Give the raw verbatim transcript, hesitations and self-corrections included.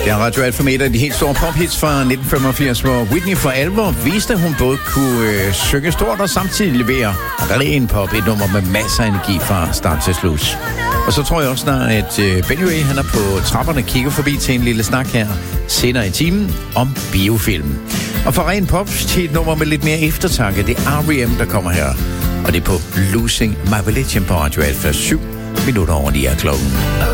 Det er Radio Alfa med et af de helt store pophits fra nitten femogfirs, hvor Whitney for alvor viste, at hun både kunne øh, synge stort og samtidig levere ren pop, et nummer med masser af energi fra start til slut. Og så tror jeg også snart, at øh, Benny han er på trapperne, kigger forbi til en lille snak her senere i timen om biofilm. Og for ren pop til et nummer med lidt mere eftertanke, det er R E M, der kommer her. Og det er på Losing My Religion på Radio Alfa, syv minutter over de her klokken.